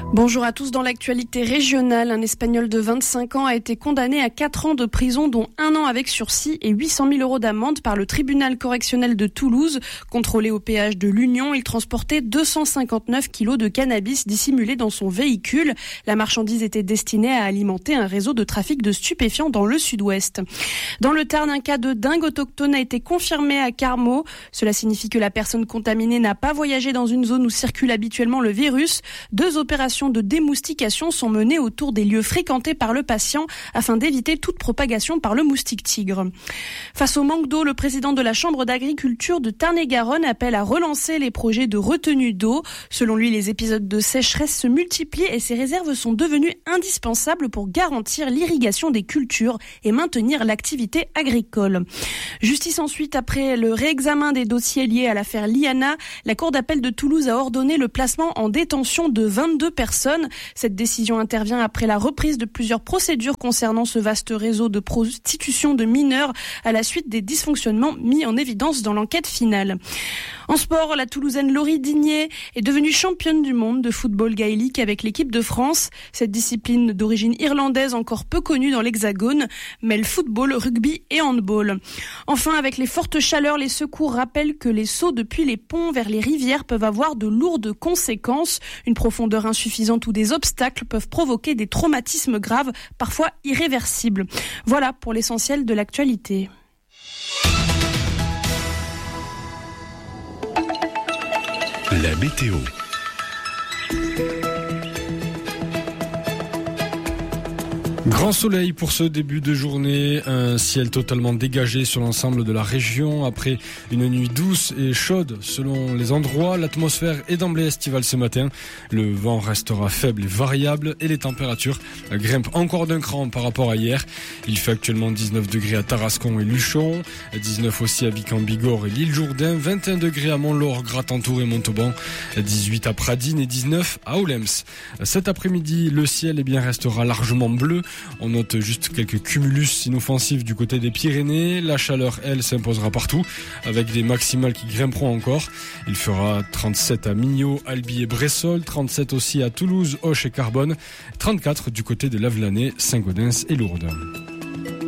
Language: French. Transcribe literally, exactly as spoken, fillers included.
Bonjour à tous. Dans l'actualité régionale, un Espagnol de vingt-cinq ans a été condamné à quatre ans de prison, dont un an avec sursis et huit cent mille euros d'amende par le tribunal correctionnel de Toulouse. Contrôlé au péage de l'Union, il transportait deux cent cinquante-neuf kilos de cannabis dissimulé dans son véhicule. La marchandise était destinée à alimenter un réseau de trafic de stupéfiants dans le sud-ouest. Dans le Tarn, un cas de dingue autochtone a été confirmé à Carmaux. Cela signifie que la personne contaminée n'a pas voyagé dans une zone où circule habituellement le virus. Deux opérations de démoustication sont menées autour des lieux fréquentés par le patient afin d'éviter toute propagation par le moustique tigre. Face au manque d'eau, le président de la Chambre d'agriculture de Tarn-et-Garonne appelle à relancer les projets de retenue d'eau. Selon lui, les épisodes de sécheresse se multiplient et ces réserves sont devenues indispensables pour garantir l'irrigation des cultures et maintenir l'activité agricole. Justice ensuite, après le réexamen des dossiers liés à l'affaire Liana, la Cour d'appel de Toulouse a ordonné le placement en détention de vingt-deux personnes. Cette décision intervient après la reprise de plusieurs procédures concernant ce vaste réseau de prostitution de mineurs à la suite des dysfonctionnements mis en évidence dans l'enquête finale. En sport, la Toulousaine Laurie Digné est devenue championne du monde de football gaélique avec l'équipe de France. Cette discipline d'origine irlandaise encore peu connue dans l'Hexagone mêle football, rugby et handball. Enfin, avec les fortes chaleurs, les secours rappellent que les sauts depuis les ponts vers les rivières peuvent avoir de lourdes conséquences. Une profondeur insuffisante ou des obstacles peuvent provoquer des traumatismes graves, parfois irréversibles. Voilà pour l'essentiel de l'actualité. La météo. Grand soleil pour ce début de journée, un ciel totalement dégagé sur l'ensemble de la région après une nuit douce et chaude selon les endroits. L'atmosphère est d'emblée estivale ce matin, le vent restera faible et variable et les températures grimpent encore d'un cran par rapport à hier. Il fait actuellement dix-neuf degrés à Tarascon et Luchon, dix-neuf aussi à Vic-en-Bigorre et l'île Jourdain, vingt et un degrés à Mont-Laur, Gratentour et Montauban, dix-huit à Pradines et dix-neuf à Oulems. Cet après-midi, le ciel eh bien, restera largement bleu. On note juste quelques cumulus inoffensifs du côté des Pyrénées. La chaleur, elle, s'imposera partout, avec des maximales qui grimperont encore. Il fera trente-sept à Mignot, Albi et Bressol, trente-sept aussi à Toulouse, Auch et Carbone, trente-quatre du côté de Lavelanet, Saint-Gaudens et Lourdes.